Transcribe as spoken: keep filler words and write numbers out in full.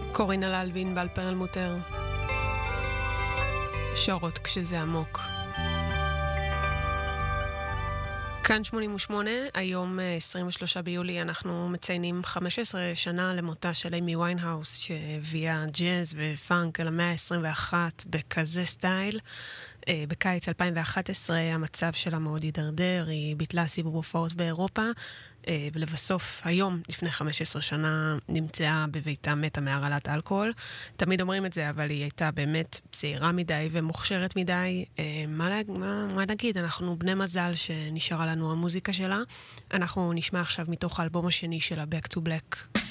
קורינה ללווין בעל פרלמוטר, שורות כשזה עמוק. כאן שמונים ושמונה, היום עשרים ושלושה ביולי, אנחנו מציינים חמש עשרה שנה למותה של אימי ויינהאוס, שהביאה ג'אז ופאנק אל המאה ה-עשרים ואחת בכזה סטייל. בקיץ אלפיים ואחת עשרה המצב שלה מאוד הידרדר, היא ביטלה סיבוב הופעות באירופה, ולבסוף היום, לפני חמש עשרה שנה, נמצאה בביתה מתה מהרעלת אלכוהול. תמיד אומרים את זה, אבל היא הייתה באמת צעירה מדי ומוכשרת מדי. מה, מה, מה נגיד? אנחנו בני מזל שנשארה לנו המוזיקה שלה. אנחנו נשמע עכשיו מתוך האלבום השני שלה, Back to Black.